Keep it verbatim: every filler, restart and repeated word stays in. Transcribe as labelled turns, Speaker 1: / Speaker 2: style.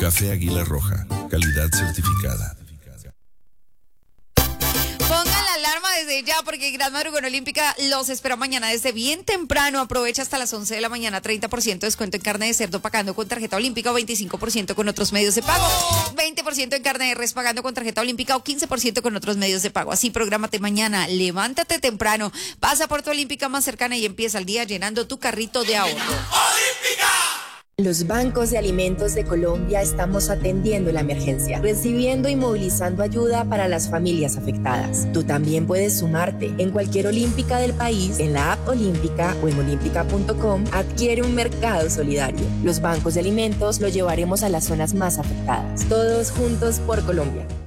Speaker 1: Café Águila Roja, calidad certificada.
Speaker 2: Pongan la alarma desde ya porque Gran Madrugón Olímpica los espera mañana desde bien temprano. Aprovecha hasta las once de la mañana, treinta por ciento de descuento en carne de cerdo pagando con tarjeta olímpica o veinticinco por ciento con otros medios de pago. veinte por ciento en carne de res pagando con tarjeta olímpica o quince por ciento con otros medios de pago. Así prográmate mañana, levántate temprano, pasa por tu olímpica más cercana y empieza el día llenando tu carrito de ahorro.
Speaker 3: ¡Olímpica! Los bancos de alimentos de Colombia estamos atendiendo la emergencia, recibiendo y movilizando ayuda para las familias afectadas. Tú también puedes sumarte. En cualquier olímpica del país, en la app Olímpica o en olímpica punto com, adquiere un mercado solidario. Los bancos de alimentos lo llevaremos a las zonas más afectadas. Todos juntos por Colombia.